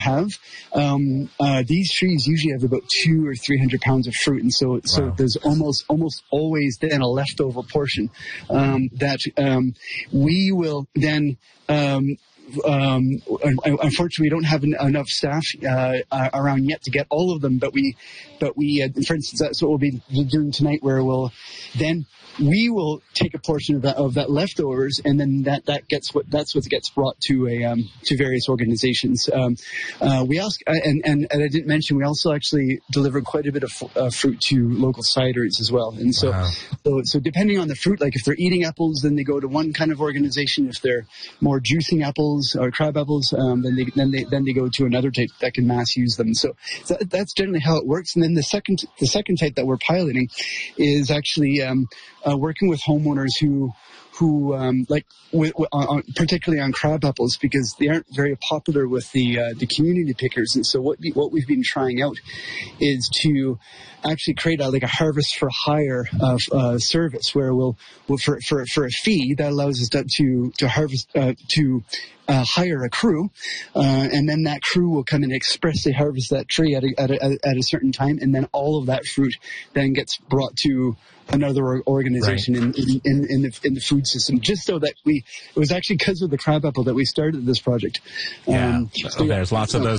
have. These trees usually have about 200 or 300 pounds of fruit, and so there's almost always then a leftover portion that we will then. Unfortunately, we don't have enough staff around yet to get all of them. But we, for instance, that's what we'll be doing tonight, where we will take a portion of that leftovers, and then that's what gets brought to various organizations. We also, and I didn't mention, we also actually deliver quite a bit of fruit to local ciders as well. And so, so depending on the fruit, like if they're eating apples, then they go to one kind of organization. If they're more juicing apples or crab apples, then they go to another type that can mass use them. So that's generally how it works. And then the second type that we're piloting is actually working with homeowners who particularly on crab apples, because they aren't very popular with the community pickers. And so what we've been trying out is to actually create a harvest for hire service, where we'll for a fee that allows us to harvest hire a crew, and then that crew will come and expressly harvest that tree at a certain time, and then all of that fruit then gets brought to another organization in the food system, just so that it was actually because of the crab apple that we started this project. There's lots of those